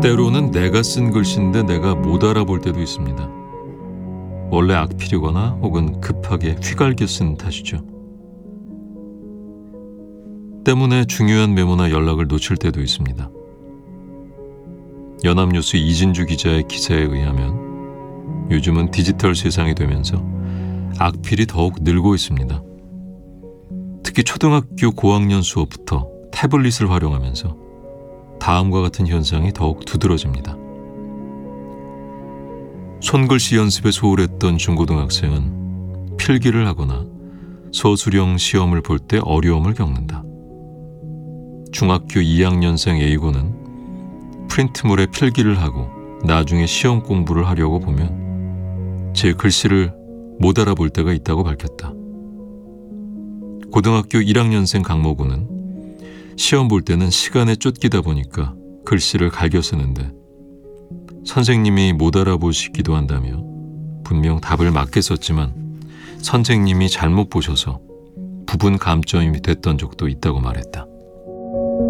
때로는 내가 쓴 글씨인데 내가 못 알아볼 때도 있습니다. 원래 악필이거나 혹은 급하게 휘갈겨 쓴 탓이죠. 때문에 중요한 메모나 연락을 놓칠 때도 있습니다. 연합뉴스 이진주 기자의 기사에 의하면 요즘은 디지털 세상이 되면서 악필이 더욱 늘고 있습니다. 특히 초등학교 고학년 수업부터 태블릿을 활용하면서 다음과 같은 현상이 더욱 두드러집니다. 손글씨 연습에 소홀했던 중고등학생은 필기를 하거나 서술형 시험을 볼 때 어려움을 겪는다. 중학교 2학년생 A고는 프린트물에 필기를 하고 나중에 시험 공부를 하려고 보면 제 글씨를 못 알아볼 때가 있다고 밝혔다. 고등학교 1학년생 강모군은 시험 볼 때는 시간에 쫓기다 보니까 글씨를 갈겨 쓰는데 선생님이 못 알아보시기도 한다며 분명 답을 맞게 썼지만 선생님이 잘못 보셔서 부분 감점이 됐던 적도 있다고 말했다.